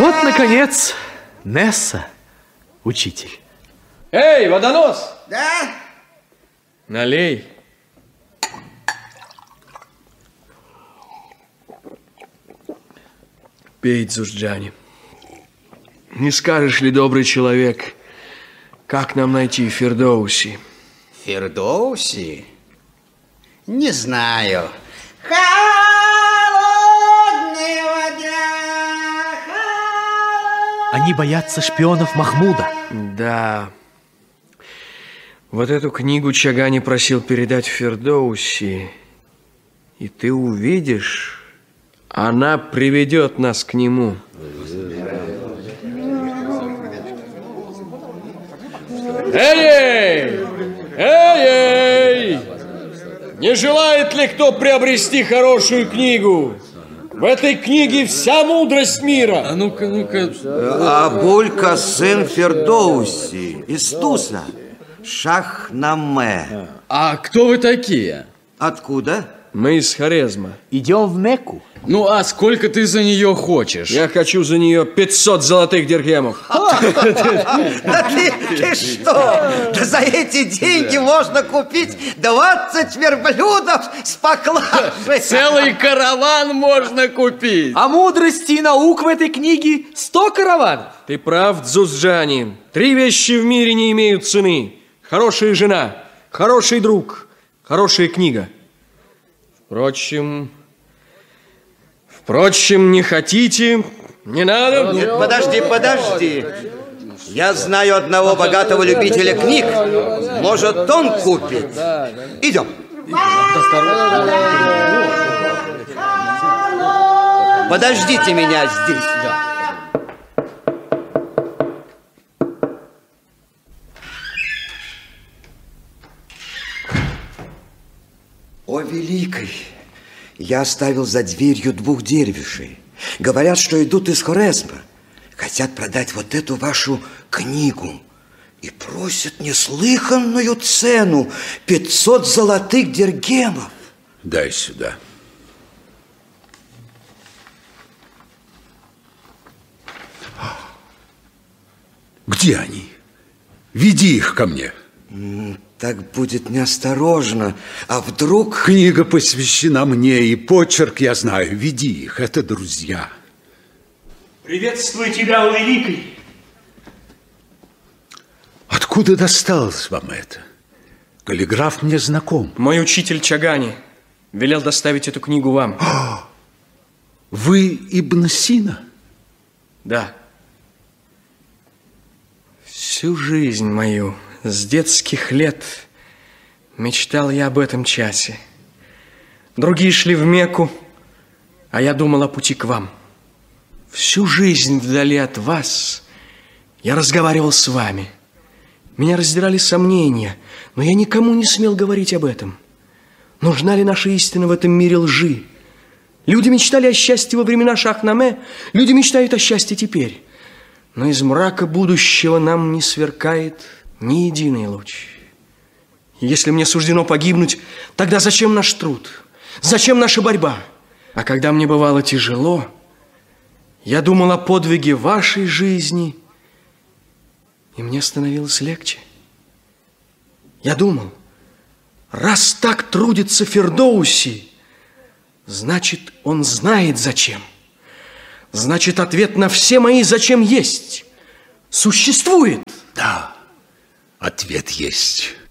Вот, наконец, Несса, учитель. Эй, водонос! Да? Налей. Пей, Джузджани. Не скажешь ли, добрый человек, как нам найти Фирдоуси? Фирдоуси? Не знаю. Они боятся шпионов Махмуда. Да. Вот эту книгу Чагани просил передать Фирдоуси. И ты увидишь, она приведет нас к нему. Эй! Эй! Не желает ли кто приобрести хорошую книгу? В этой книге вся мудрость мира. А ну-ка, ну-ка. Абуль Касым Фирдоуси из Туса, Шахнаме. А кто вы такие? Откуда? Мы из Хорезма. Идем в Мекку. Ну, а сколько ты за нее хочешь? Я хочу за нее 500 золотых дирхемов. Да ты что? Да за эти деньги можно купить 20 верблюдов с поклажей. Целый караван можно купить. А мудрости и наук в этой книге 100 караванов. Ты прав, Джузджани. 3 вещи в мире не имеют цены. Хорошая жена, хороший друг, хорошая книга. Впрочем, не хотите, не надо. Нет, подожди. Я знаю одного богатого любителя книг. Может, он купит. Идем. Подождите меня здесь. О, великий! Я оставил за дверью 2 дервишей. Говорят, что идут из Хорезма. Хотят продать вот эту вашу книгу. И просят неслыханную цену – 500 золотых диргемов. Дай сюда. Где они? Веди их ко мне. Так будет неосторожно. А вдруг... Книга посвящена мне, и почерк я знаю. Веди их, это друзья. Приветствую тебя, о великий. Откуда досталось вам это? Каллиграф мне знаком. Мой учитель Чагани велел доставить эту книгу вам. Вы Ибн Сина? Да. Всю жизнь мою, с детских лет, мечтал я об этом часе. Другие шли в Мекку, а я думал о пути к вам. Всю жизнь вдали от вас я разговаривал с вами. Меня раздирали сомнения, но я никому не смел говорить об этом. Нужна ли наша истина в этом мире лжи? Люди мечтали о счастье во времена Шахнаме, люди мечтают о счастье теперь. Но из мрака будущего нам не сверкает ни единый луч. Если мне суждено погибнуть, тогда зачем наш труд? Зачем наша борьба? А когда мне бывало тяжело, я думал о подвиге вашей жизни, и мне становилось легче. Я думал, раз так трудится Фирдоуси, значит, он знает зачем. Значит, ответ на все мои «зачем» есть. Существует. Да, ответ есть.